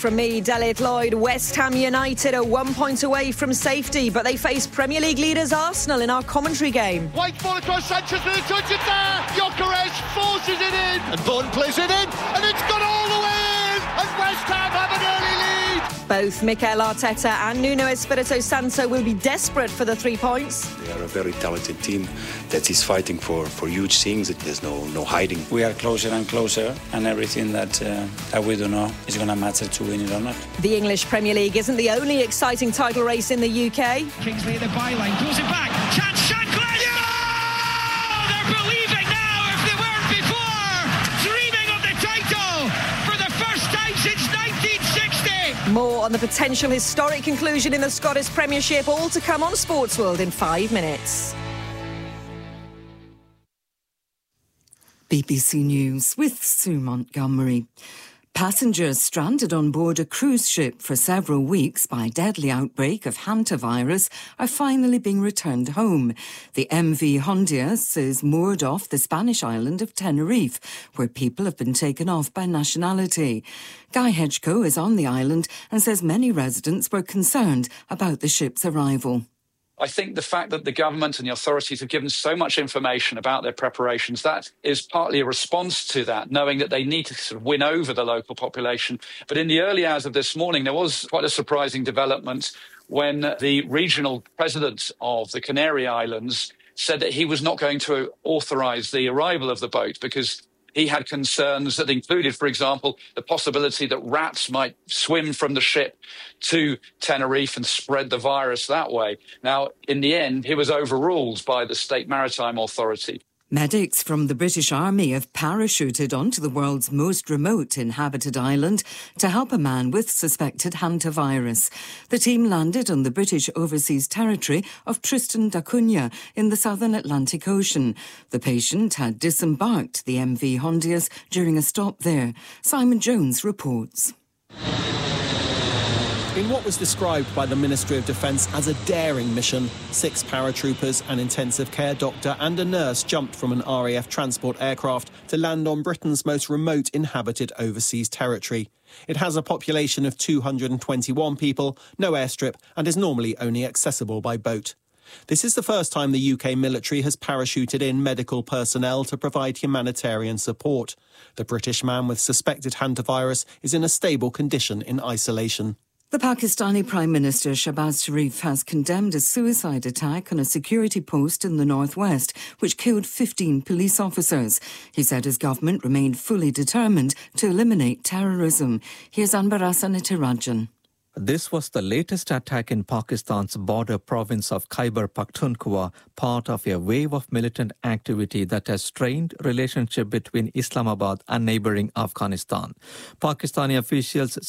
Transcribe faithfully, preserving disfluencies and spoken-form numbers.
From me, Dalit Lloyd, West Ham United are one point away from safety, but they face Premier League leaders Arsenal in our commentary game. White ball across Sanchez with a touch, it's there! Gyökeres forces it in! And Vaughan plays it in, and it's gone all the way in! And West Ham have an early lead! Both Mikel Arteta and Nuno Espirito Santo will be desperate for the three points. They are a very talented team that is fighting for, for huge things. There's no no hiding. We are closer and closer, and everything that, uh, that we do know is going to matter to win it or not. The English Premier League isn't the only exciting title race in the U K. Kingsley at the byline, throws it back, chance, Shankland! Yeah! Oh, they're believing now if they weren't before! Dreaming of the title for the first time since nineteen sixty! More on the potential historic conclusion in the Scottish Premiership, all to come on Sportsworld in five minutes. B B C News with Sue Montgomery. Passengers stranded on board a cruise ship for several weeks by a deadly outbreak of hantavirus are finally being returned home. The M V Hondias is moored off the Spanish island of Tenerife, where people have been taken off by nationality. Guy Hedgecoe is on the island and says many residents were concerned about the ship's arrival. I think the fact that the government and the authorities have given so much information about their preparations, that is partly a response to that, knowing that they need to sort of win over the local population. But in the early hours of this morning, there was quite a surprising development when the regional president of the Canary Islands said that he was not going to authorise the arrival of the boat because he had concerns that included, for example, the possibility that rats might swim from the ship to Tenerife and spread the virus that way. Now, in the end, he was overruled by the State Maritime Authority. Medics from the British Army have parachuted onto the world's most remote inhabited island to help a man with suspected hantavirus. The team landed on the British overseas territory of Tristan da Cunha in the southern Atlantic Ocean. The patient had disembarked the M V Hondias during a stop there. Simon Jones reports. In what was described by the Ministry of Defence as a daring mission, six paratroopers, an intensive care doctor and a nurse jumped from an R A F transport aircraft to land on Britain's most remote inhabited overseas territory. It has a population of two hundred twenty-one people, no airstrip, and is normally only accessible by boat. This is the first time the U K military has parachuted in medical personnel to provide humanitarian support. The British man with suspected hantavirus is in a stable condition in isolation. The Pakistani Prime Minister Shahbaz Sharif has condemned a suicide attack on a security post in the northwest, which killed fifteen police officers. He said his government remained fully determined to eliminate terrorism. Here's Anbarasan Nitirajan. This was the latest attack in Pakistan's border province of Khyber Pakhtunkhwa, part of a wave of militant activity that has strained relationship between Islamabad and neighbouring Afghanistan. Pakistani officials